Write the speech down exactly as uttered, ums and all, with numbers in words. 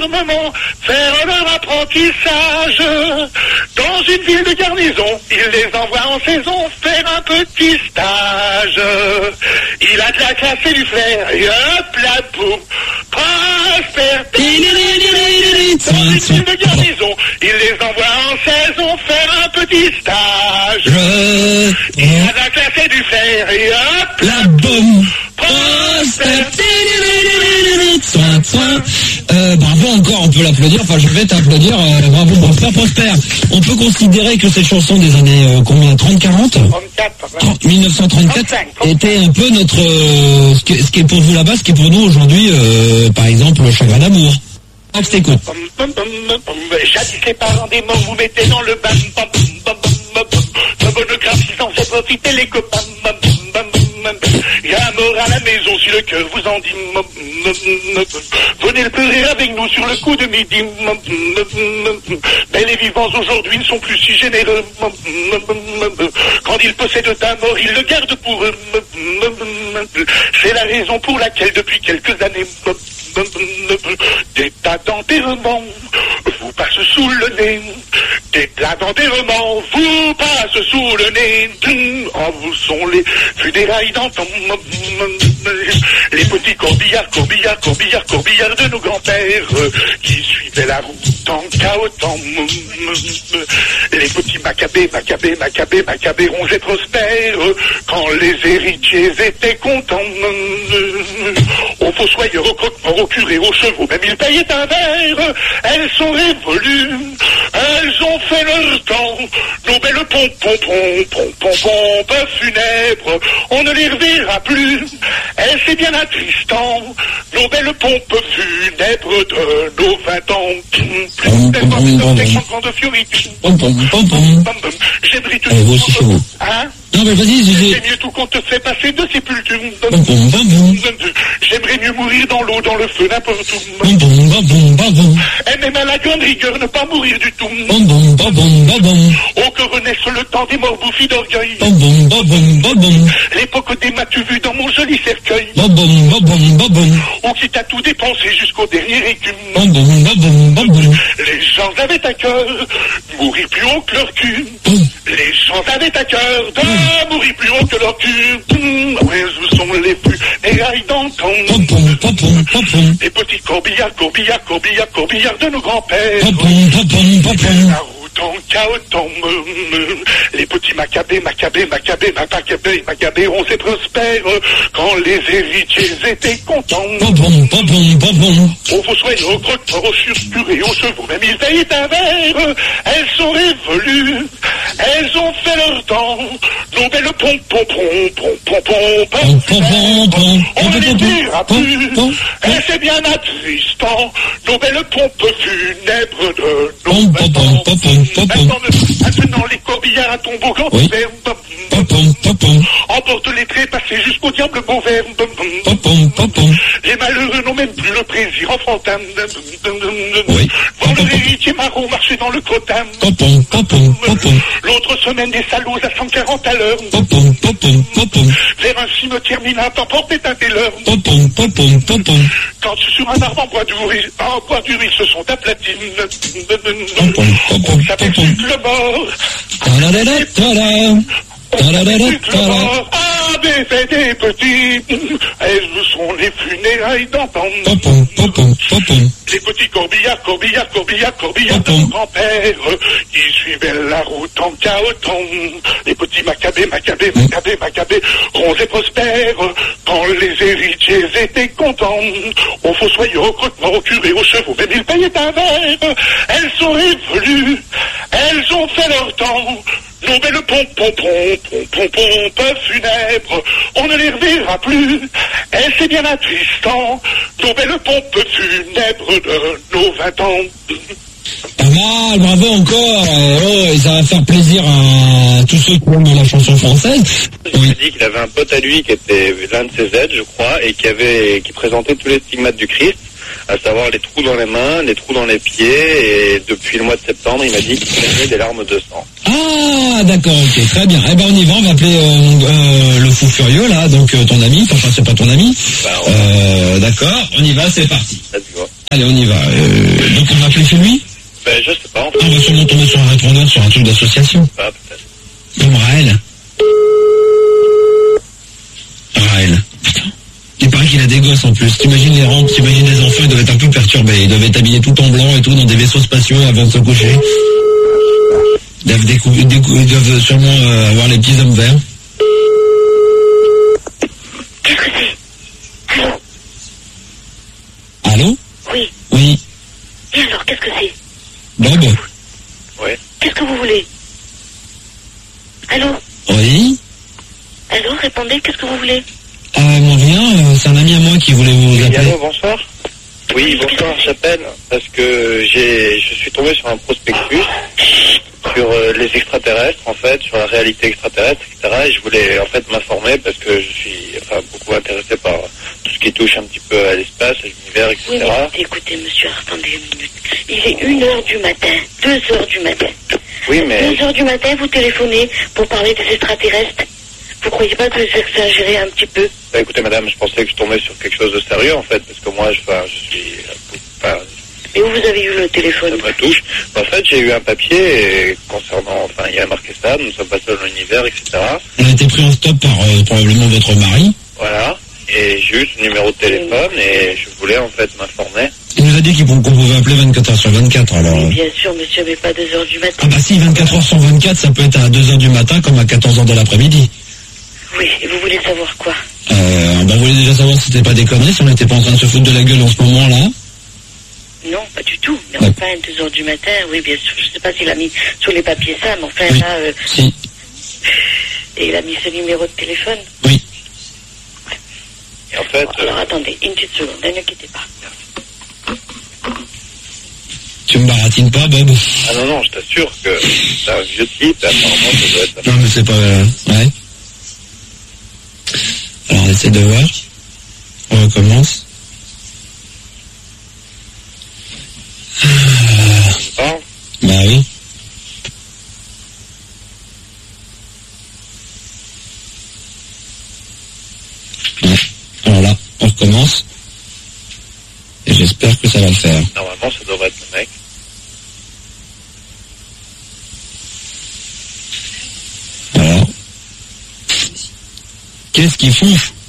fermement faire leur apprentissage. Dans une ville de garnison, il les envoie en saison faire un petit stage. Il a de la classe et du flair, et hop là, boum, prospère. Dans une ville de garnison, il les envoie en saison faire un petit stage. Il a de la classe et du flair, et hop la boum, prospère. Euh, bravo encore, on peut l'applaudir, enfin je vais t'applaudir, euh, bravo, bravo, Prosper. On peut considérer que cette chanson des années euh, combien, trente quarante trente-quatre, mille neuf cent trente-quatre était un peu notre, euh, ce, qui, ce qui est pour vous là-bas, ce qui est pour nous aujourd'hui, euh, par exemple, le chagrin d'amour. Ah, je t'écoute. Jadis les parents des morts vous mettez dans le bam, bam, bam, bam, bam, monographe, ils en fait profiter les copains, bam, bam, bam. Il y a un mort à la maison si le cœur vous en dit. Venez le pleurer avec nous sur le coup de midi. Mais les vivants aujourd'hui ne sont plus si généreux. Quand ils possèdent un mort, ils le gardent pour eux. C'est la raison pour laquelle depuis quelques années des tas d'enterrements vous passent sous le nez. Des tas d'enterrements vous passent sous le nez. Oh, vous sont les funérailles d'antan. Les petits corbillards, corbillards, corbillards, corbillards de nos grands-pères qui suivaient la route en cahotant. Les petits macabées, macabées, macabées, macabées rongeaient prospères quand les héritiers étaient contents. Aux fossoyeurs, aux croque-morts, aux curés, aux chevaux, même ils payaient un verre. Elles sont révolues, elles ont fait leur temps. Nos belles pompes, pompons, pompons, pompes funèbres, on ne les reverra plus. Et c'est bien attristant, nos belles pompes funèbres de nos vingt ans. Plus tellement de cinquante ans de fioritude. J'aimerais tout ce qu'on... Hein? Non mais vas-y, j'ai... C'est mieux tout qu'on te fait passer de sépulture. J'aimerais mieux mourir dans l'eau, dans le feu, n'importe où. Et même à la grande rigueur, ne pas mourir du tout. Oh, que renaisse le temps des morts bouffis d'orgueil. L'époque des m'as-tu vu dans mon joli cercueil. Oh, qui t'a tout dépensé jusqu'au dernier écume. Les gens avaient à cœur de mourir plus haut que leur cul. Les gens avaient à cœur de mourir plus haut que leur cul. Ouais, où sont les plus érailles d'antan. Les petits corbillards, corbillards, corbillards, corbillards de nos grands-pères. La route en cahotant. Les petits macabées, macabées, macabées, macabées, macabées, on s'est prospères quand les héritiers étaient contents. Aux fossoyeurs, aux croque-morts, aux surpurés, aux chevaux, même ils payent un verre. Elles sont révolues, elles ont fait leur temps. Nos belles pompes, pompons, pompons, pompons, on ne les dira plus. Et c'est bien attristant, nos belles pompes funèbres de nos vingt ans. Maintenant les corbillards à toboggan d'hiver emportent les traits passés jusqu'au diable Beauvert. Les malheureux n'ont même plus le plaisir enfantin. Voir leur héritier marron marcher dans le crottin. L'autre semaine des salauds à cent quarante à l'heure. Vers un cimetière minable emportait un tailleur. Quand sur un arbre en bois dur, en bois dur ils se sont aplatis. On s'aperçut que le mort avait fait des petits. Elles sont les funérailles d'antan. Les petits corbillards, corbillards, corbillards, corbillards de nos grands-pères qui suivaient la route en cahotant. Les petits macabées, macabées, macabées, macabées, ronds et prospères quand les héritiers étaient contents. Aux fossoyeurs, aux croque-morts, aux curés, aux chevaux, même ils payaient un verre. Elles sont révolues, elles ont fait leur temps. Nos belles pompes, pompons, pompons, pompes funèbres, on ne les reverra plus. Et c'est bien attristant, nos belles pompes funèbres de nos vingt ans. Pas mal, bravo encore. Oh, et ça va faire plaisir à tous ceux qui aiment la chanson française. Il m'a dit qu'il avait un pote à lui qui était l'un de ses aides, je crois, et qui avait, qui présentait tous les stigmates du Christ, à savoir les trous dans les mains, les trous dans les pieds, et depuis le mois de septembre, il m'a dit qu'il avait des larmes de sang. Ah, d'accord, ok, très bien. Eh ben, on y va, on va appeler euh, euh, le fou furieux, là, donc euh, ton ami, enfin, c'est pas ton ami. Bah, ouais. euh, d'accord, on y va, c'est parti. Let's go. Allez, on y va. Euh... appelé chez lui? Ben, je sais pas. En fait. Ah, on va sûrement tomber sur un répondeur, sur un truc d'association. Ah, peut-être. Comme Raël. Raël. Putain. Il paraît qu'il a des gosses en plus. T'imagines les rampes, t'imagines les enfants, ils doivent être un peu perturbés. Ils doivent être habillés tout en blanc et tout dans des vaisseaux spatiaux avant de se coucher. Ils doivent, décou- décou- ils doivent sûrement euh, avoir les petits hommes verts. Qu'est-ce que c'est? Allô? Allô? Oui. Oui. Et alors, qu'est-ce que c'est? Bob? Oui. Qu'est-ce que vous voulez? Allô? Oui. Allô, répondez, qu'est-ce que vous voulez? Euh, mon rien, euh, c'est un ami à moi qui voulait vous Oui, appeler. allô, bonsoir. Oui, bonsoir, j'appelle parce que j'ai, je suis tombé sur un prospectus sur euh, les extraterrestres, en fait, sur la réalité extraterrestre, et cetera. Et je voulais, en fait, m'informer parce que je suis, enfin, beaucoup intéressé par tout ce qui touche un petit peu à l'espace, à l'univers, et Oui, cetera. mais écoutez, monsieur, attendez une minute. Il est une heure du matin, deux heures du matin. Oui, mais... Deux heures du matin, vous téléphonez pour parler des extraterrestres. Vous croyez pas que j'exagérais un petit peu? Bah, écoutez, madame, je pensais que je tombais sur quelque chose de sérieux, en fait, parce que moi, je, enfin, je suis... Enfin, Et où vous avez eu le téléphone? ça me touche. En fait, j'ai eu un papier concernant... Enfin, il y a marqué ça, nous sommes passés dans l'univers, et cetera. On a été pris en stop par euh, probablement votre mari. Voilà. Et j'ai eu ce numéro de téléphone et je voulais, en fait, m'informer. Il nous a dit qu'il- qu'on pouvait appeler vingt-quatre heures sur vingt-quatre, alors... Oui, euh. bien sûr, monsieur, mais pas deux heures du matin. Ah bah si, vingt-quatre heures sur vingt-quatre, ça peut être à deux heures du matin comme à quatorze heures de l'après-midi. Oui, et vous voulez savoir quoi? Euh, bah, on voulait déjà savoir si c'était pas des conneries, si on n'était pas en train de se foutre de la gueule en ce moment-là. Non, pas du tout. Mais Ouais. enfin, deux heures du matin, oui, bien sûr. Je sais pas s'il a mis sur les papiers ça, mais enfin, Oui. là... euh, Si. Et il a mis ce numéro de téléphone. Oui. Et en fait... Alors, euh, attendez, une petite seconde, hein, ne quittez pas. Tu me baratines pas, Bob? Ah non, non, je t'assure que c'est un vieux type et apparemment, ça doit être... Non, mais c'est pas... Euh, ouais. Alors, on essaie de voir. On recommence. Ah, Bah oui. Ouais. Alors là, on recommence. Et j'espère que ça va le faire. normalement, ça devrait être le mec. Alors. Qu'est-ce qu'ils font?